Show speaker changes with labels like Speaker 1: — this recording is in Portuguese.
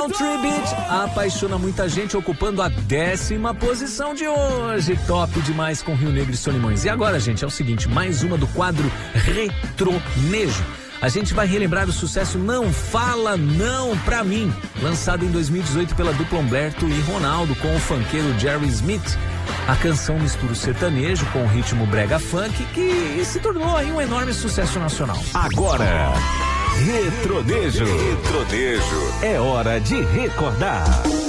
Speaker 1: Country Beat apaixona muita gente, ocupando a 10ª posição de hoje. Top demais com Rio Negro e Solimões. E agora, gente, é o seguinte, mais uma do quadro Retronejo. A gente vai relembrar o sucesso Não Fala Não Pra Mim, lançado em 2018 pela dupla Humberto e Ronaldo com o funkeiro Jerry Smith. A canção mistura o sertanejo com o ritmo brega funk, que se tornou aí um enorme sucesso nacional.
Speaker 2: Agora, Retronejo. É hora de recordar.